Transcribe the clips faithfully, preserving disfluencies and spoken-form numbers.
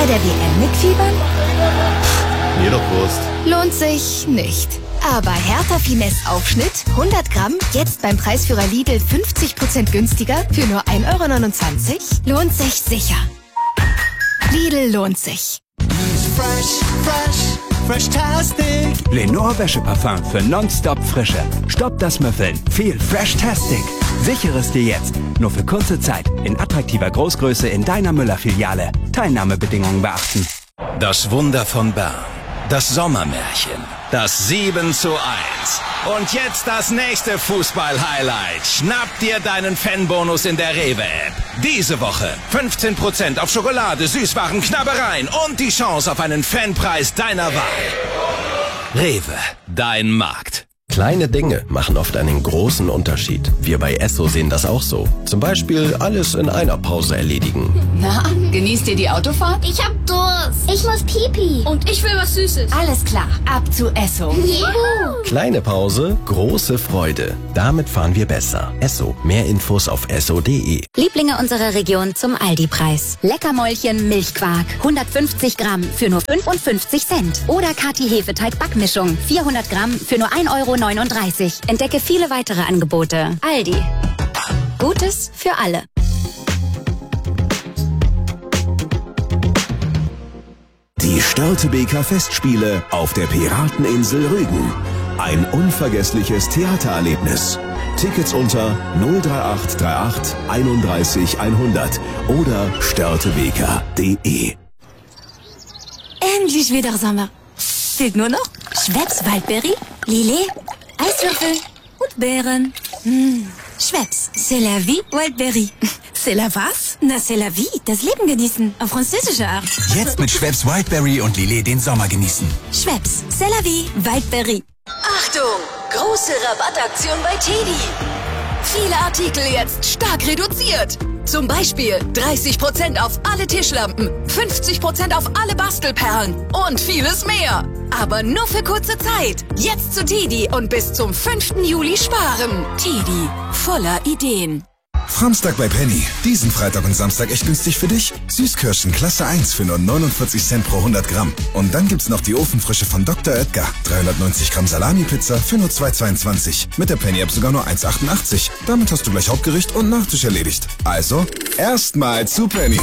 Bei der W M mitfiebern? Mir doch Wurst. Lohnt sich nicht. Aber Hertha Finesse Aufschnitt, hundert Gramm, jetzt beim Preisführer Lidl fünfzig Prozent günstiger für nur ein Euro neunundzwanzig, lohnt sich sicher. Lidl lohnt sich. Fresh, fresh, fresh-tastic. Lenore Wäscheparfum für nonstop Frische. Stopp das Müffeln. Viel Fresh-tastic. Sichere es dir jetzt. Nur für kurze Zeit. In attraktiver Großgröße in deiner Müller-Filiale. Teilnahmebedingungen beachten. Das Wunder von Bern. Das Sommermärchen. Das sieben zu eins. Und jetzt das nächste Fußball-Highlight. Schnapp dir deinen Fanbonus in der Rewe-App. Diese Woche fünfzehn Prozent auf Schokolade, Süßwaren, Knabbereien und die Chance auf einen Fanpreis deiner Wahl. Rewe, dein Markt. Kleine Dinge machen oft einen großen Unterschied. Wir bei Esso sehen das auch so. Zum Beispiel alles in einer Pause erledigen. Na, genießt ihr die Autofahrt? Ich hab Durst. Ich muss Pipi. Und ich will was Süßes. Alles klar, ab zu Esso. Juhu. Kleine Pause, große Freude. Damit fahren wir besser. Esso. Mehr Infos auf esso punkt de. Lieblinge unserer Region zum Aldi-Preis. Leckermäulchen Milchquark. hundertfünfzig Gramm für nur fünfundfünfzig Cent. Oder Kati Hefeteig Backmischung. vierhundert Gramm für nur ein Euro neununddreißig. Entdecke viele weitere Angebote. Aldi. Gutes für alle. Die Störtebeker Festspiele auf der Pirateninsel Rügen. Ein unvergessliches Theatererlebnis. Tickets unter null drei acht drei acht einunddreißig hundert oder störtebeker punkt de. Endlich wieder Sommer. Fehlt nur noch Schweppes Waldbeere, Lillet, Eiswürfel und Beeren. Mmh. Schweppes, c'est la vie, Waldbeere. C'est la was? Na, c'est la vie, das Leben genießen, auf französische Art. Jetzt mit Schweppes Wildberry und Lillet den Sommer genießen. Schweppes, c'est la vie, Waldbeere. Achtung, große Rabattaktion bei Teddy. Viele Artikel jetzt stark reduziert. Zum Beispiel dreißig Prozent auf alle Tischlampen, fünfzig Prozent auf alle Bastelperlen und vieles mehr. Aber nur für kurze Zeit. Jetzt zu Teddy und bis zum fünften Juli sparen. Teddy, voller Ideen. Framstag bei Penny. Diesen Freitag und Samstag echt günstig für dich. Süßkirschen Klasse eins für nur neunundvierzig Cent pro hundert Gramm. Und dann gibt's noch die Ofenfrische von Doktor Oetker. dreihundertneunzig Gramm Salami-Pizza für nur zwei Euro zweiundzwanzig. Mit der Penny-App sogar nur eins Euro achtundachtzig. Damit hast du gleich Hauptgericht und Nachtisch erledigt. Also, erstmal zu Penny.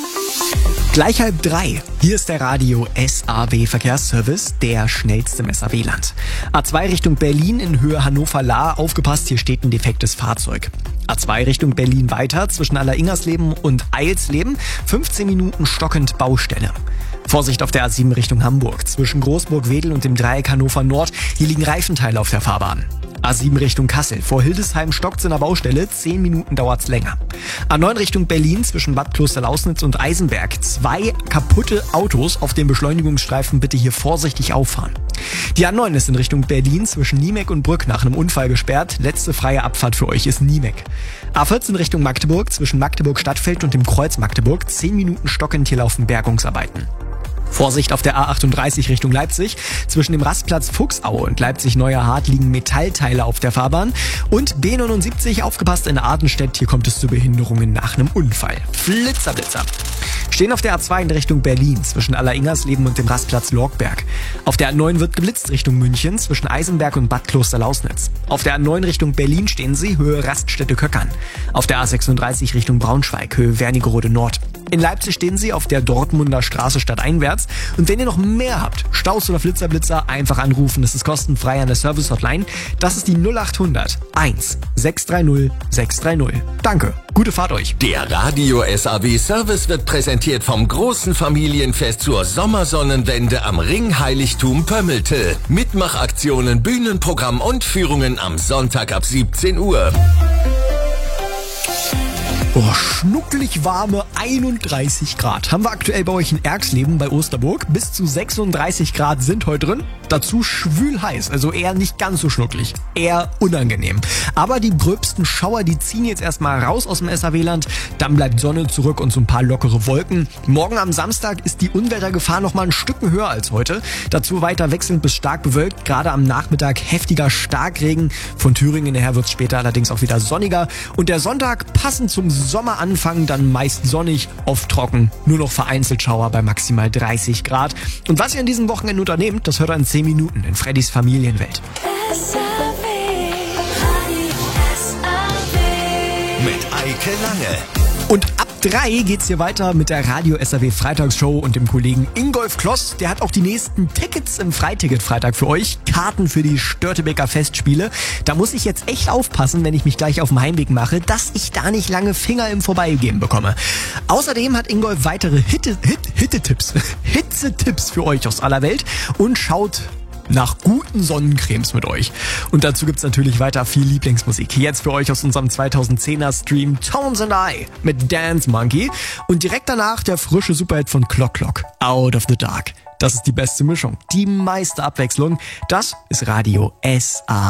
Gleich halb drei. Hier ist der Radio S A W Verkehrsservice, der schnellste im S A W-Land. A zwei Richtung Berlin in Höhe Hannover-Lahr. Aufgepasst, hier steht ein defektes Fahrzeug. A zwei Richtung Berlin weiter zwischen Alleringersleben und Eilsleben. fünfzehn Minuten stockend Baustelle. Vorsicht auf der A sieben Richtung Hamburg. Zwischen Großburg-Wedel und dem Dreieck Hannover Nord. Hier liegen Reifenteile auf der Fahrbahn. A sieben Richtung Kassel. Vor Hildesheim stockt's in der Baustelle. zehn Minuten dauert's länger. A neun Richtung Berlin zwischen Bad Klosterlausnitz und Eisenberg. Zwei kaputte Autos auf dem Beschleunigungsstreifen. Bitte hier vorsichtig auffahren. Die A neun ist in Richtung Berlin zwischen Niemek und Brück nach einem Unfall gesperrt. Letzte freie Abfahrt für euch ist Niemek. A vierzehn Richtung Magdeburg zwischen Magdeburg-Stadtfeld und dem Kreuz Magdeburg. zehn Minuten stockend, hier laufen Bergungsarbeiten. Vorsicht auf der A achtunddreißig Richtung Leipzig. Zwischen dem Rastplatz Fuchsaue und Leipzig-Neuer Hart liegen Metallteile auf der Fahrbahn. Und B neunundsiebzig, aufgepasst, in Artenstedt. Hier kommt es zu Behinderungen nach einem Unfall. Flitzer, Blitzer. Stehen auf der A zwei in Richtung Berlin zwischen Alleringersleben und dem Rastplatz Lorgberg. Auf der A neun wird geblitzt Richtung München zwischen Eisenberg und Bad Klosterlausnitz. Auf der A neun Richtung Berlin stehen sie, Höhe Raststätte-Köckern. Auf der A sechsunddreißig Richtung Braunschweig, Höhe Wernigerode Nord. In Leipzig stehen sie auf der Dortmunder Straße stadteinwärts. Und wenn ihr noch mehr habt, Staus oder Flitzerblitzer, einfach anrufen. Das ist kostenfrei an der Service-Hotline. Das ist die null achthundert eins sechs drei null sechs drei null. Danke, gute Fahrt euch. Der Radio S A W Service wird präsentiert vom großen Familienfest zur Sommersonnenwende am Ringheiligtum Pömmelte. Mitmachaktionen, Bühnenprogramm und Führungen am Sonntag ab siebzehn Uhr. Boah, schnucklig warme einunddreißig Grad. Haben wir aktuell bei euch in Erxleben bei Osterburg. Bis zu sechsunddreißig Grad sind heute drin. Dazu schwül heiß, also eher nicht ganz so schnucklig. Eher unangenehm. Aber die gröbsten Schauer, die ziehen jetzt erstmal raus aus dem S A W-Land. Dann bleibt Sonne zurück und so ein paar lockere Wolken. Morgen am Samstag ist die Unwettergefahr noch mal ein Stück höher als heute. Dazu weiter wechselnd bis stark bewölkt. Gerade am Nachmittag heftiger Starkregen. Von Thüringen her wird es später allerdings auch wieder sonniger. Und der Sonntag passend zum Sommeranfang dann meist sonnig, oft trocken, nur noch vereinzelt Schauer bei maximal dreißig Grad. Und was ihr an diesem Wochenende unternehmt, das hört ihr in zehn Minuten in Freddys Familienwelt. Mit Eike Lange. Und ab drei geht's hier weiter mit der Radio S R W Freitagsshow und dem Kollegen Ingolf Kloss. Der hat auch die nächsten Tickets im Freiticket-Freitag für euch. Karten für die Störtebeker Festspiele. Da muss ich jetzt echt aufpassen, wenn ich mich gleich auf den Heimweg mache, dass ich da nicht lange Finger im Vorbeigehen bekomme. Außerdem hat Ingolf weitere Hitte, Hit, Hitte-Tipps, Hitze-Tipps für euch aus aller Welt und schaut nach guten Sonnencremes mit euch. Und dazu gibt's natürlich weiter viel Lieblingsmusik. Jetzt für euch aus unserem zweitausendzehner Stream Tones and I mit Dance Monkey und direkt danach der frische Superhit von Clock Clock, Out of the Dark. Das ist die beste Mischung, die meiste Abwechslung. Das ist Radio S A